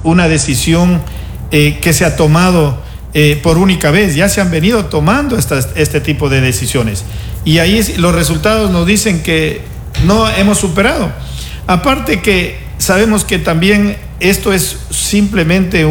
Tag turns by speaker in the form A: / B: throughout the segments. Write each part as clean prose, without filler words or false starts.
A: una decisión que se ha tomado por única vez. Ya se han venido tomando este tipo de decisiones. Y ahí los resultados nos dicen que no hemos superado. Aparte que sabemos que también esto es simplemente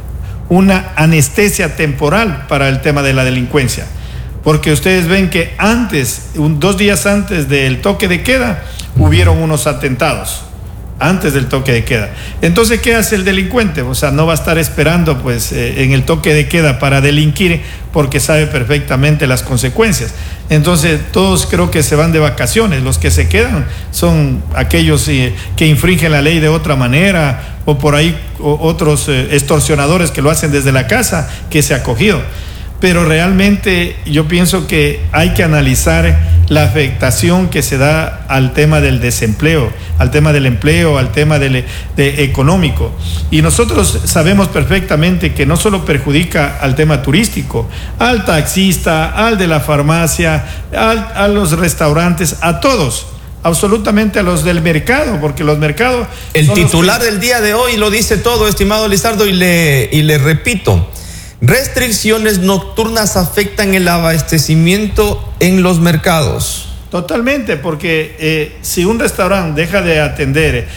A: una anestesia temporal para el tema de la delincuencia. Porque ustedes ven que antes, 2 días antes del toque de queda, hubieron unos atentados. Antes del toque de queda. Entonces, ¿qué hace el delincuente? O sea, no va a estar esperando pues en el toque de queda para delinquir, porque sabe perfectamente las consecuencias. Entonces, todos creo que se van de vacaciones. Los que se quedan son aquellos que infringen la ley de otra manera, o por ahí otros extorsionadores que lo hacen desde la casa, que se ha acogido. Pero realmente yo pienso que hay que analizar la afectación que se da al tema del desempleo, al tema del empleo, al tema de económico. Y nosotros sabemos perfectamente que no solo perjudica al tema turístico, al taxista, al de la farmacia, a los restaurantes, a todos. Absolutamente a los del mercado, porque los mercados...
B: El titular del día de hoy lo dice todo, estimado Lizardo, y le repito: restricciones nocturnas afectan el abastecimiento en los mercados.
A: Totalmente, porque si un restaurante deja de atender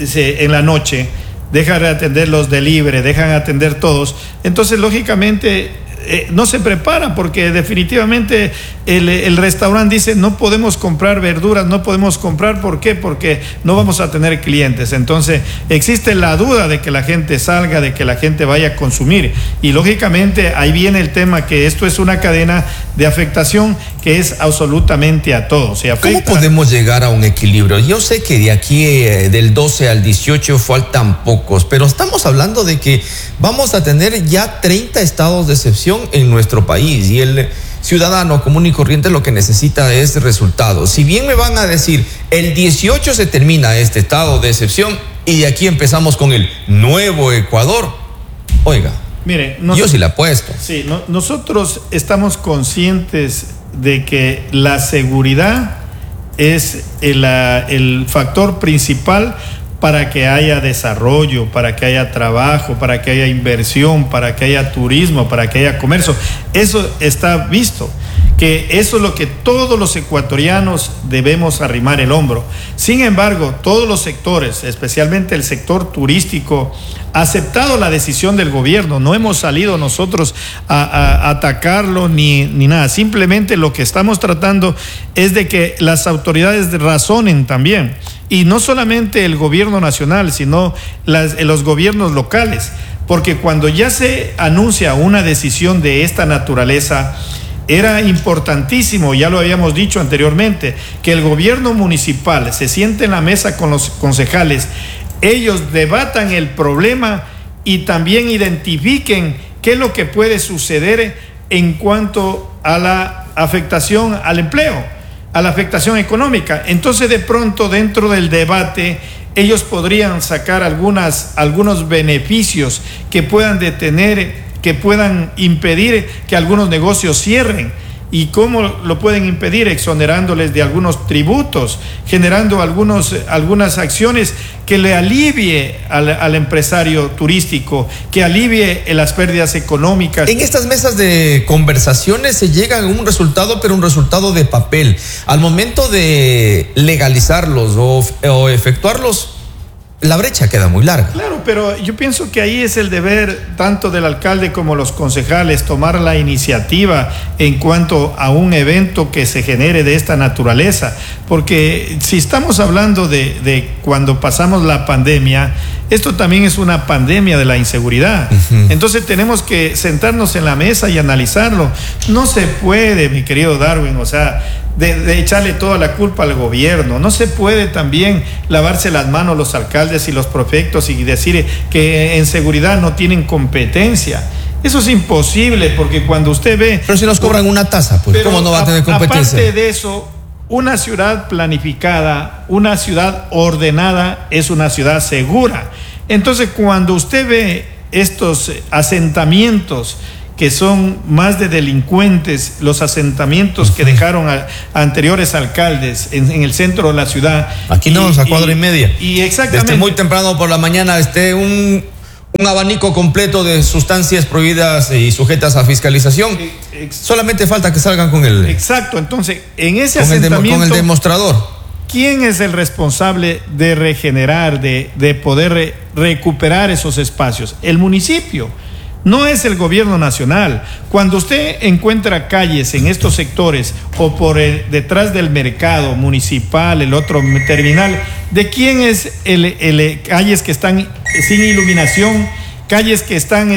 A: en la noche, deja de atender los delivery, dejan de atender todos, entonces lógicamente no se prepara, porque definitivamente el restaurante dice: no podemos comprar verduras, no podemos comprar. ¿Por qué? Porque no vamos a tener clientes. Entonces existe la duda de que la gente salga, de que la gente vaya a consumir, y lógicamente ahí viene el tema, que esto es una cadena de afectación que es absolutamente a todos.
B: ¿Cómo podemos llegar a un equilibrio? Yo sé que de aquí del 12 al 18 faltan pocos, pero estamos hablando de que vamos a tener ya 30 estados de excepción en nuestro país, y el ciudadano común y corriente lo que necesita es resultados. Si bien me van a decir el 18 se termina este estado de excepción y de aquí empezamos con el nuevo Ecuador, oiga, mire, yo sí la apuesto.
A: Sí, nosotros estamos conscientes de que la seguridad es el factor principal para que haya desarrollo, para que haya trabajo, para que haya inversión, para que haya turismo, para que haya comercio. Eso está visto, que eso es lo que todos los ecuatorianos debemos arrimar el hombro. Sin embargo, todos los sectores, especialmente el sector turístico, ha aceptado la decisión del gobierno. No hemos salido nosotros a atacarlo ni nada. Simplemente lo que estamos tratando es de que las autoridades razonen también. Y no solamente el gobierno nacional, sino los gobiernos locales. Porque cuando ya se anuncia una decisión de esta naturaleza, era importantísimo, ya lo habíamos dicho anteriormente, que el gobierno municipal se siente en la mesa con los concejales, ellos debatan el problema y también identifiquen qué es lo que puede suceder en cuanto a la afectación al empleo, a la afectación económica. Entonces, de pronto, dentro del debate, ellos podrían sacar algunos beneficios que puedan detener, que puedan impedir que algunos negocios cierren. ¿Y cómo lo pueden impedir? Exonerándoles de algunos tributos, generando algunas acciones que le alivie al empresario turístico, que alivie las pérdidas económicas.
B: En estas mesas de conversaciones se llega a un resultado, pero un resultado de papel. Al momento de legalizarlos o efectuarlos, la brecha queda muy larga.
A: Claro, pero yo pienso que ahí es el deber tanto del alcalde como los concejales tomar la iniciativa en cuanto a un evento que se genere de esta naturaleza, porque si estamos hablando de cuando pasamos la pandemia, esto también es una pandemia de la inseguridad. Entonces tenemos que sentarnos en la mesa y analizarlo. No se puede, mi querido Darwin, o sea, de echarle toda la culpa al gobierno. No se puede también lavarse las manos los alcaldes y los prefectos y decir que en seguridad no tienen competencia. Eso es imposible, porque cuando usted ve...
B: Pero si nos cobran una tasa, pues ¿cómo no va a tener competencia?
A: Aparte de eso, una ciudad planificada, una ciudad ordenada es una ciudad segura. Entonces, cuando usted ve estos asentamientos que son más de delincuentes, los asentamientos que dejaron a anteriores alcaldes en el centro de la ciudad.
B: Aquí no, a cuadra y media.
A: Y exactamente.
B: Desde muy temprano por la mañana, un un abanico completo de sustancias prohibidas y sujetas a fiscalización. Solamente falta que salgan con el...
A: Exacto, entonces, en ese asentamiento...
B: Con el demostrador.
A: ¿Quién es el responsable de regenerar, de poder recuperar esos espacios? El municipio. No es el gobierno nacional. Cuando usted encuentra calles en estos sectores o por detrás del mercado municipal, el otro terminal, ¿de quién es calles que están sin iluminación, calles que están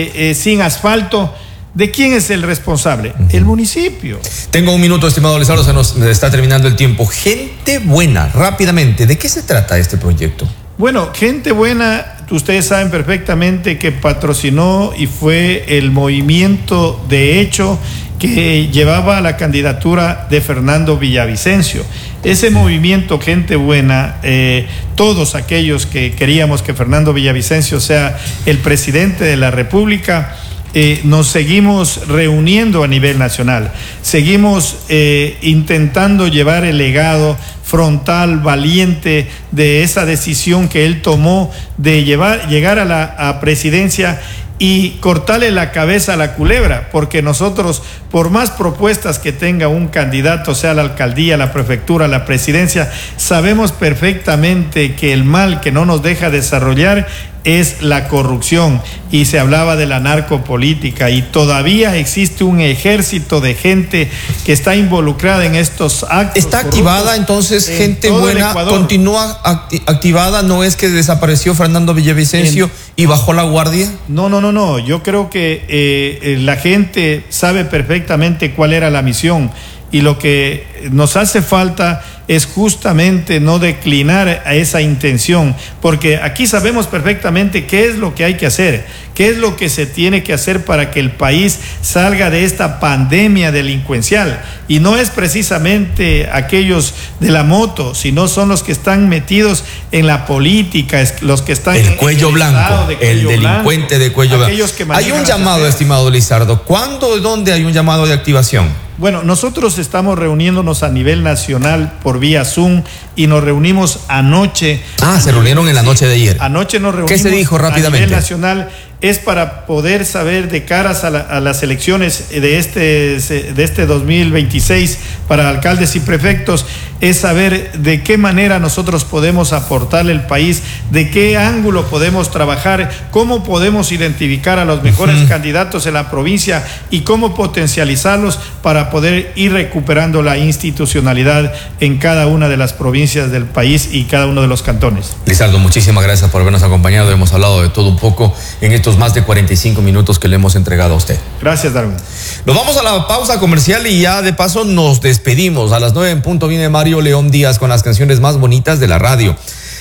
A: sin asfalto? ¿De quién es el responsable? El municipio.
B: Tengo un minuto, estimado Lizardo, se nos está terminando el tiempo. Gente buena, rápidamente, ¿de qué se trata este proyecto?
A: Bueno, Gente Buena, ustedes saben perfectamente que patrocinó y fue el movimiento de hecho que llevaba la candidatura de Fernando Villavicencio. Ese movimiento Gente Buena, todos aquellos que queríamos que Fernando Villavicencio sea el presidente de la República, nos seguimos reuniendo a nivel nacional, seguimos intentando llevar el legado frontal, valiente de esa decisión que él tomó de llegar a la presidencia y cortarle la cabeza a la culebra, porque nosotros, por más propuestas que tenga un candidato, sea la alcaldía, la prefectura, la presidencia, sabemos perfectamente que el mal que no nos deja desarrollar es la corrupción, y se hablaba de la narcopolítica, y todavía existe un ejército de gente que está involucrada en estos actos.
B: ¿Está activada entonces Gente Buena? ¿Continúa activada? ¿No es que desapareció Fernando Villavicencio y bajó la guardia?
A: No, yo creo que la gente sabe perfectamente cuál era la misión, y lo que nos hace falta es justamente no declinar a esa intención, porque aquí sabemos perfectamente qué es lo que hay que hacer, qué es lo que se tiene que hacer para que el país salga de esta pandemia delincuencial, y no es precisamente aquellos de la moto, sino son los que están metidos en la política, los que están
B: el cuello blanco, el delincuente de cuello blanco. Hay un llamado, estimado Lizardo. ¿Cuándo y dónde hay un llamado de activación?
A: Bueno, nosotros estamos reuniéndonos a nivel nacional por vía Zoom y nos reunimos anoche.
B: Se reunieron en la noche de ayer.
A: Anoche nos reunimos.
B: ¿Qué se dijo rápidamente?
A: A nivel nacional es para poder saber de caras a las elecciones de este 2026 para alcaldes y prefectos, es saber de qué manera nosotros podemos aportarle al país, de qué ángulo podemos trabajar, cómo podemos identificar a los mejores candidatos en la provincia y cómo potencializarlos para poder ir recuperando la institucionalidad en cada una de las provincias del país y cada uno de los cantones.
B: Lizardo, muchísimas gracias por habernos acompañado. Hemos hablado de todo un poco en estos más de 45 minutos que le hemos entregado a usted.
A: Gracias, Darwin.
B: Nos vamos a la pausa comercial y ya de paso nos despedimos. A las 9 en punto viene Mario León Díaz con las canciones más bonitas de la radio.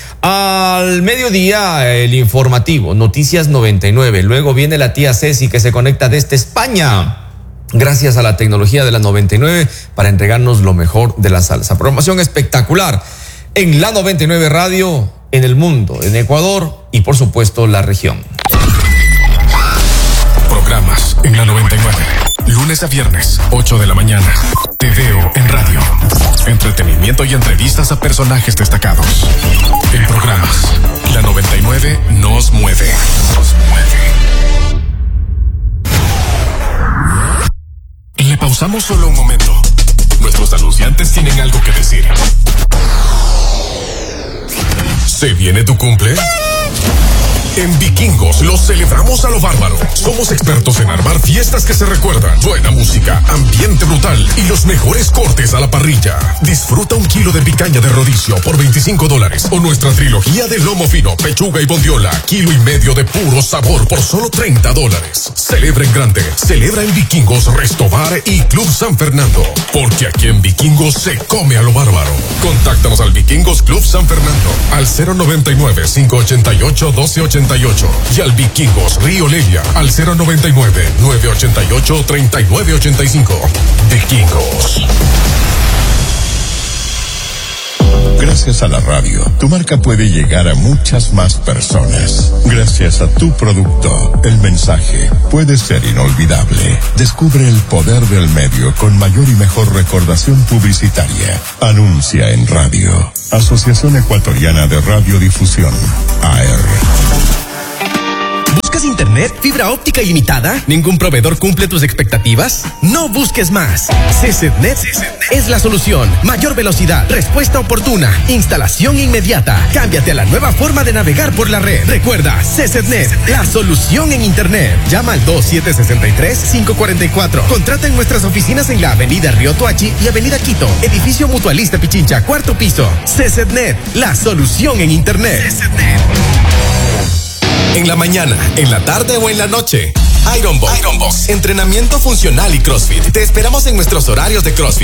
B: Al mediodía, el informativo, Noticias 99. Luego viene la tía Ceci, que se conecta desde España, gracias a la tecnología de la 99, para entregarnos lo mejor de la salsa. Programación espectacular en la 99 Radio, en el mundo, en Ecuador y por supuesto la región.
C: Programas en la 99. Lunes a viernes, 8 de la mañana. Te veo en radio. Entretenimiento y entrevistas a personajes destacados. En programas, la 99 nos mueve. Le pausamos solo un momento. Nuestros anunciantes tienen algo que decir. ¿Se viene tu cumple? En Vikingos lo celebramos a lo bárbaro. Somos expertos en armar fiestas que se recuerdan. Buena música, ambiente brutal y los mejores cortes a la parrilla. Disfruta 1 kilo de picaña de rodicio por $25 o nuestra trilogía de lomo fino, pechuga y bondiola, 1,5 kilos de puro sabor por solo $30. Celebra en grande. Celebra en Vikingos, Resto Bar y Club San Fernando. Porque aquí en Vikingos se come a lo bárbaro. Contáctanos al Vikingos Club San Fernando al 099-588-1288 y al Vikingos Río Lelia al 099-988-3985. Vikingos.
D: Gracias a la radio, tu marca puede llegar a muchas más personas. Gracias a tu producto, el mensaje puede ser inolvidable. Descubre el poder del medio con mayor y mejor recordación publicitaria. Anuncia en radio. Asociación Ecuatoriana de Radiodifusión, AR.
E: ¿Buscas internet, fibra óptica ilimitada? ¿Ningún proveedor cumple tus expectativas? No busques más. CCnet es la solución. Mayor velocidad, respuesta oportuna, instalación inmediata. Cámbiate a la nueva forma de navegar por la red. Recuerda, CCnet, la solución en internet. Llama al 2763-544. Contrata en nuestras oficinas en la avenida Río Toachi y avenida Quito, edificio Mutualista Pichincha, 4º piso. CCnet, la solución en internet. CCnet.
C: En la mañana, en la tarde o en la noche. Ironbox. Entrenamiento funcional y CrossFit. Te esperamos en nuestros horarios de CrossFit.